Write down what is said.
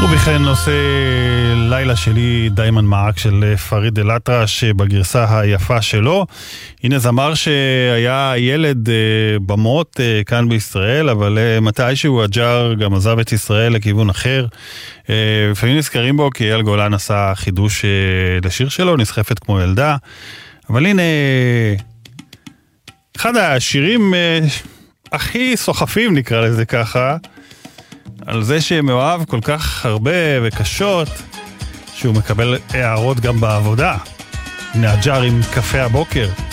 ובכן נושא לילה שלי דיימן מעק של פריד אל-אטרש בגרסה היפה שלו. הנה זמר שהיה ילד במות כאן בישראל, אבל מתישהו הג'אר גם עזב את ישראל לכיוון אחר. לפעמים נזכרים בו כי אייל גולן עשה חידוש לשיר שלו, נסחפת כמו ילדה. אבל הנה אחד השירים הכי סוחפים נקרא לזה ככה, על זה שמאוהב כל כך הרבה וקשות, שהוא מקבל הערות גם בעבודה. הנה הג'אר עם קפה הבוקר.